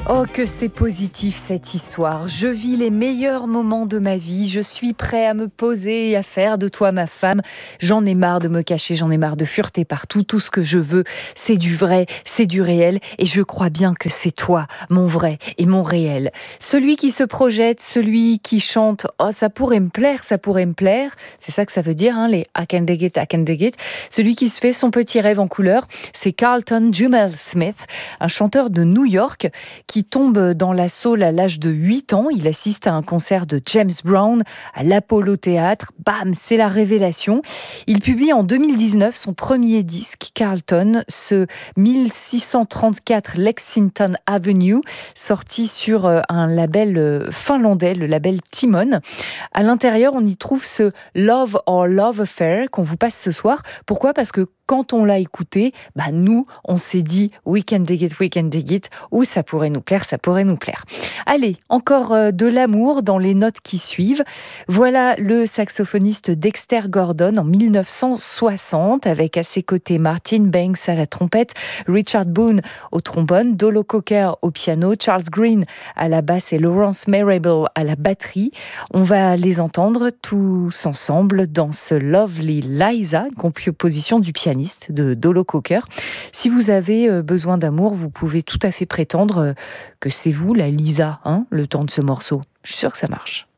Oh, que c'est positif cette histoire. Je vis les meilleurs moments de ma vie. Je suis prêt à me poser et à faire de toi ma femme. J'en ai marre de me cacher, j'en ai marre de fureter partout. Tout ce que je veux, c'est du vrai, c'est du réel. Et je crois bien que c'est toi, mon vrai et mon réel. Celui qui se projette, celui qui chante « Oh, ça pourrait me plaire, ça pourrait me plaire ». C'est ça que ça veut dire, hein, les « I can dig it, I can dig it ». Celui qui se fait son petit rêve en couleur, c'est Carlton Jumel Smith, un chanteur de New York qui tombe dans la soul à l'âge de 8 ans. Il assiste à un concert de James Brown à l'Apollo Théâtre. Bam, c'est la révélation. Il publie en 2019 son premier disque, Carlton, ce 1634 Lexington Avenue, sorti sur un label finlandais, le label Timon. À l'intérieur, on y trouve ce Love or Love Affair qu'on vous passe ce soir. Pourquoi ? Parce que quand on l'a écouté, nous, on s'est dit « we can dig it » ou « ça pourrait nous plaire, ça pourrait nous plaire ». Allez, encore de l'amour dans les notes qui suivent. Voilà le saxophoniste Dexter Gordon en 1960, avec à ses côtés Martin Banks à la trompette, Richard Boone au trombone, Dolo Cocker au piano, Charles Green à la basse et Lawrence Marable à la batterie. On va les entendre tous ensemble dans ce Lovely Liza, une composition du pianiste de Dolo Cocker. Si vous avez besoin d'amour, vous pouvez tout à fait prétendre que c'est vous la Lisa, le temps de ce morceau. Je suis sûre que ça marche.